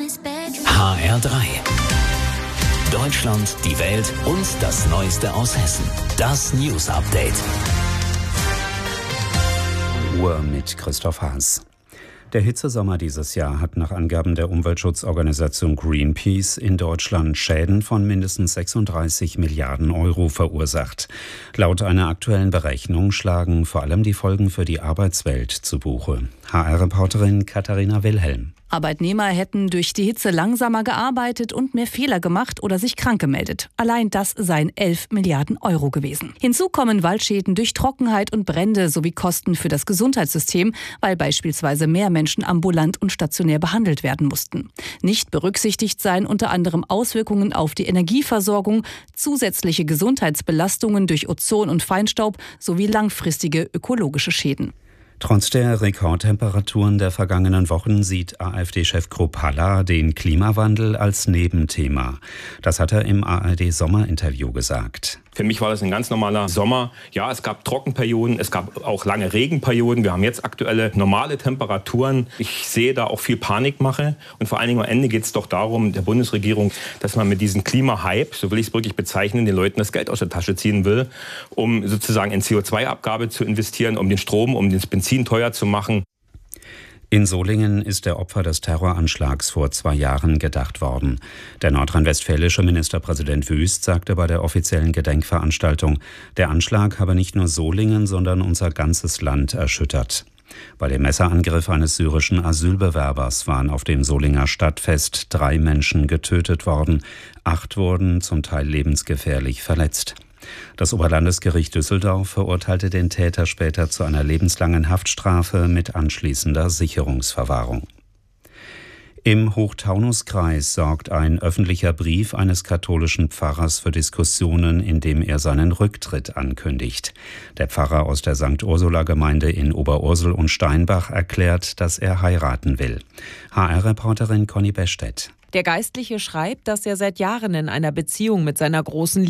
HR3. Deutschland, die Welt und das Neueste aus Hessen. Das News Update. Uhr mit Christoph Haas. Der Hitzesommer dieses Jahr hat nach Angaben der Umweltschutzorganisation Greenpeace in Deutschland Schäden von mindestens 36 Milliarden Euro verursacht. Laut einer aktuellen Berechnung schlagen vor allem die Folgen für die Arbeitswelt zu Buche. HR-Reporterin Katharina Wilhelm. Arbeitnehmer hätten durch die Hitze langsamer gearbeitet und mehr Fehler gemacht oder sich krank gemeldet. Allein das seien 11 Milliarden Euro gewesen. Hinzu kommen Waldschäden durch Trockenheit und Brände sowie Kosten für das Gesundheitssystem, weil beispielsweise mehr Menschen ambulant und stationär behandelt werden mussten. Nicht berücksichtigt seien unter anderem Auswirkungen auf die Energieversorgung, zusätzliche Gesundheitsbelastungen durch Ozon und Feinstaub sowie langfristige ökologische Schäden. Trotz der Rekordtemperaturen der vergangenen Wochen sieht AfD-Chef Kruppalla den Klimawandel als Nebenthema. Das hat er im ARD-Sommerinterview gesagt. Für mich war das ein ganz normaler Sommer. Ja, es gab Trockenperioden, es gab auch lange Regenperioden. Wir haben jetzt aktuelle normale Temperaturen. Ich sehe da auch viel Panikmache. Und vor allen Dingen am Ende geht es doch darum, der Bundesregierung, dass man mit diesem Klimahype, so will ich es wirklich bezeichnen, den Leuten das Geld aus der Tasche ziehen will, um sozusagen in CO2-Abgabe zu investieren, um den Strom, um das Benzin teuer zu machen. In Solingen ist der Opfer des Terroranschlags vor 2 Jahren gedacht worden. Der nordrhein-westfälische Ministerpräsident Wüst sagte bei der offiziellen Gedenkveranstaltung, der Anschlag habe nicht nur Solingen, sondern unser ganzes Land erschüttert. Bei dem Messerangriff eines syrischen Asylbewerbers waren auf dem Solinger Stadtfest 3 Menschen getötet worden. 8 wurden zum Teil lebensgefährlich verletzt. Das Oberlandesgericht Düsseldorf verurteilte den Täter später zu einer lebenslangen Haftstrafe mit anschließender Sicherungsverwahrung. Im Hochtaunuskreis sorgt ein öffentlicher Brief eines katholischen Pfarrers für Diskussionen, indem er seinen Rücktritt ankündigt. Der Pfarrer aus der St. Ursula-Gemeinde in Oberursel und Steinbach erklärt, dass er heiraten will. HR-Reporterin Conny Bestedt. Der Geistliche schreibt, dass er seit Jahren in einer Beziehung mit seiner großen